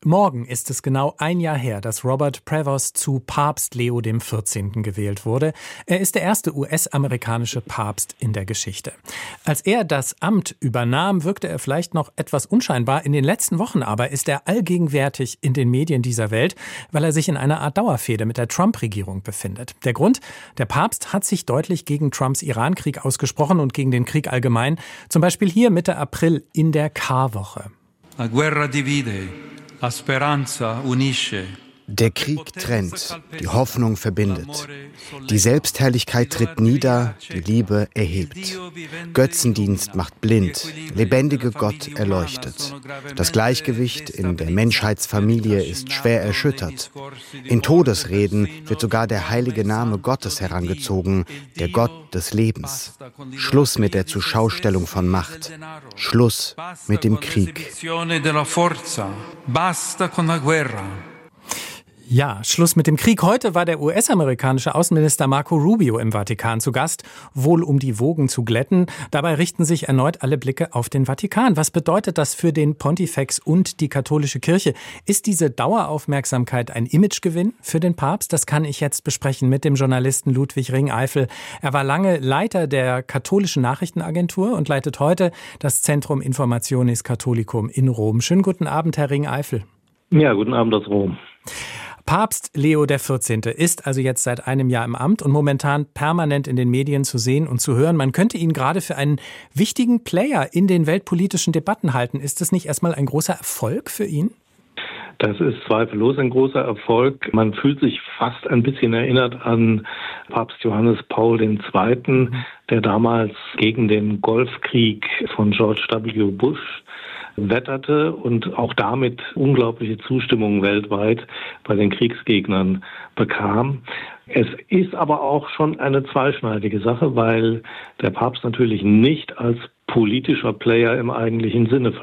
Morgen ist es genau ein Jahr her, dass Robert Prevost zu Papst Leo XIV. Gewählt wurde. Er ist der erste US-amerikanische Papst in der Geschichte. Als er das Amt übernahm, wirkte er vielleicht noch etwas unscheinbar. In den letzten Wochen aber ist er allgegenwärtig in den Medien dieser Welt, weil er sich in einer Art Dauerfehde mit der Trump-Regierung befindet. Der Grund? Der Papst hat sich deutlich gegen Trumps Iran-Krieg ausgesprochen und gegen den Krieg allgemein. Zum Beispiel hier Mitte April in der Karwoche. La guerra divide. La speranza unisce. Der Krieg trennt, die Hoffnung verbindet. Die Selbstherrlichkeit tritt nieder, die Liebe erhebt. Götzendienst macht blind, lebendige Gott erleuchtet. Das Gleichgewicht in der Menschheitsfamilie ist schwer erschüttert. In Todesreden wird sogar der heilige Name Gottes herangezogen, der Gott des Lebens. Schluss mit der Zuschaustellung von Macht. Schluss mit dem Krieg. Ja, Schluss mit dem Krieg. Heute war der US-amerikanische Außenminister Marco Rubio im Vatikan zu Gast, wohl um die Wogen zu glätten. Dabei richten sich erneut alle Blicke auf den Vatikan. Was bedeutet das für den Pontifex und die katholische Kirche? Ist diese Daueraufmerksamkeit ein Imagegewinn für den Papst? Das kann ich jetzt besprechen mit dem Journalisten Ludwig Ringeifel. Er war lange Leiter der katholischen Nachrichtenagentur und leitet heute das Zentrum Informationis Catholicum in Rom. Schönen guten Abend, Herr Ringeifel. Ja, guten Abend aus Rom. Papst Leo XIV. Ist also jetzt seit einem Jahr im Amt und momentan permanent in den Medien zu sehen und zu hören. Man könnte ihn gerade für einen wichtigen Player in den weltpolitischen Debatten halten. Ist das nicht erstmal ein großer Erfolg für ihn? Das ist zweifellos ein großer Erfolg. Man fühlt sich fast ein bisschen erinnert an Papst Johannes Paul II., der damals gegen den Golfkrieg von George W. Bush wetterte und auch damit unglaubliche Zustimmung weltweit bei den Kriegsgegnern bekam. Es ist aber auch schon eine zweischneidige Sache, weil der Papst natürlich nicht als politischer Player im eigentlichen Sinne